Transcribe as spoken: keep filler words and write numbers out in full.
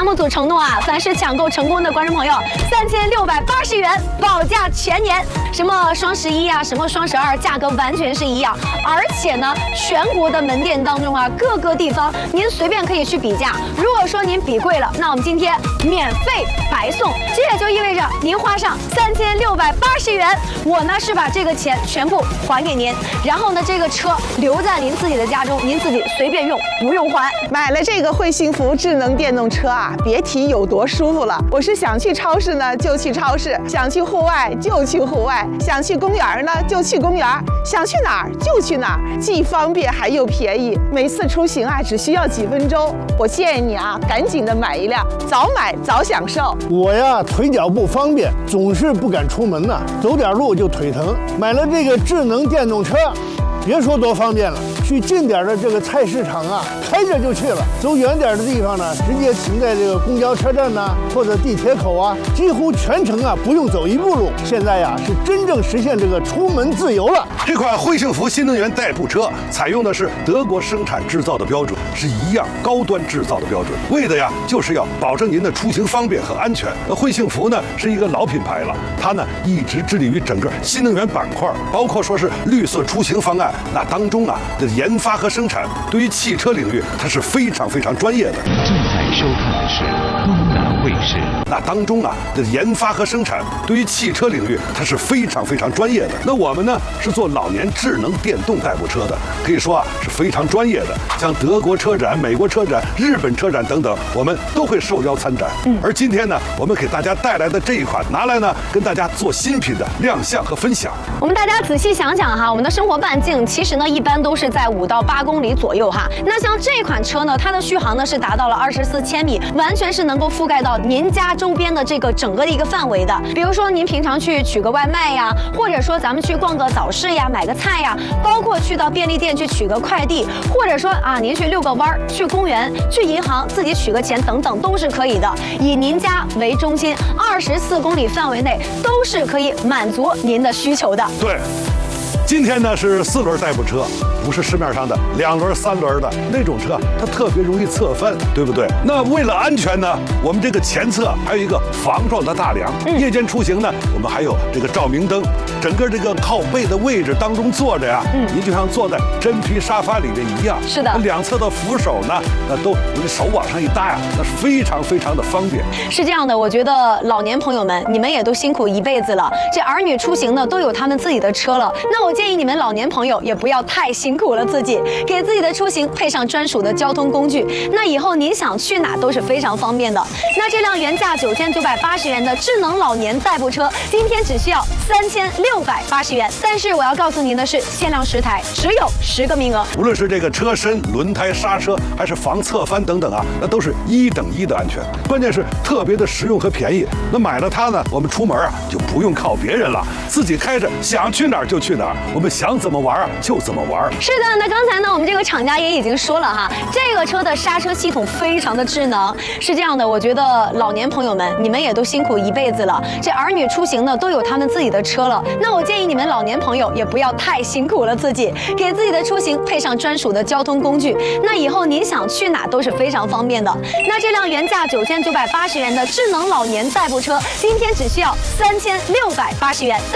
目组承诺啊，凡是抢购成功的观众朋友，三千六百八十元保价全年。什么双十一啊，什么双十二，价格完全是一样。而且呢，全国的门店当中啊，各个地方您随便可以去比价。如果说您比贵了，那我们今天免费白送。这也就意味着您花上三千六百八十元，我呢是把这个钱全部还给您，然后呢这个车留在您自己的家中，您自己随便用，不用还。 买了这个惠幸福智能电动车啊，别提有多舒服了。我是想去超市呢就去超市，想去户外就去户外，想去公园呢就去公园，想去哪儿就去哪儿，既方便还又便宜。每次出行啊只需要几分钟。我建议你啊，赶紧的买一辆，早买早享受。 我呀腿脚不方便，总是不敢出门呐，走点路就腿疼。买了这个智能电动车，别说多方便了，去近点的这个菜市场啊，开着就去了；走远点的地方呢，直接停在这个公交车站呐，或者地铁口啊，几乎全程啊不用走一步路。现在呀是真正实现这个出门自由了。 这款惠幸福新能源代步车采用的是德国生产制造的标准，是一样高端制造的标准，为的呀就是要保证您的出行方便和安全。那惠幸福呢是一个老品牌了，它呢一直致力于整个新能源板块，包括说是绿色出行方案。那当中啊的研发和生产，对于汽车领域它是非常非常专业的。 正在收看的是东南卫视。 那当中啊的研发和生产，对于汽车领域它是非常非常专业的。那我们呢是做老年智能电动代步车的，可以说啊是非常专业的。像德国车展、美国车展、日本车展等等，我们都会受邀参展。嗯，而今天呢，我们给大家带来的这一款，拿来呢跟大家做新品的亮相和分享。 我们大家仔细想想哈，我们的生活半径其实呢一般都是在五到八公里左右哈。那像这款车呢，它的续航呢是达到了二十四千米，完全是能够覆盖到您家周边的这个整个的一个范围的。比如说您平常去取个外卖呀，或者说咱们去逛个早市呀，买个菜呀，包括去到便利店去取个快递，或者说啊您去遛个弯儿，去公园，去银行自己取个钱等等都是可以的。以您家为中心，二十四公里范围内都是可以满足您的需求的。 对。今天呢是四轮代步车，不是市面上的两轮、三轮的那种车，它特别容易侧翻，对不对？那为了安全呢，我们这个前侧还有一个防撞的大梁。嗯、夜间出行呢，我们还有这个照明灯，整个这个靠背的位置当中坐着呀，嗯、您就像坐在真皮沙发里面一样。 是的， 两侧的扶手呢，那都你手往上一搭呀，那是非常非常的方便。 是这样的，我觉得老年朋友们，你们也都辛苦一辈子了，这儿女出行呢都有他们自己的车了，那我建议你们老年朋友也不要太辛苦了自己，给自己的出行配上专属的交通工具，那以后您想去哪都是非常方便的。那这辆原价九千九百八十元的智能老年代步车，今天只需要三千六百八十元。但是我要告诉您的是，限量十台，只有十个名额。 无论是这个车身、轮胎、刹车，还是防侧翻等等啊，那都是一等一的安全。关键是特别的实用和便宜。那买了它呢，我们出门啊就不用靠别人了，自己开着想去哪儿就去哪儿，我们想怎么玩啊就怎么玩。 是的，那刚才呢，我们这个厂家也已经说了哈，这个车的刹车系统非常的智能。是这样的，我觉得老年朋友们，你们也都辛苦一辈子了，这儿女出行呢都有他们自己的车了，那我建议你们老年朋友也不要太辛苦了自己，给自己的出行配上专属的交通工具，那以后您想去哪都是非常方便的。那这辆原价九千九百八十元的智能老年代步车，今天只需要三千六百八十元。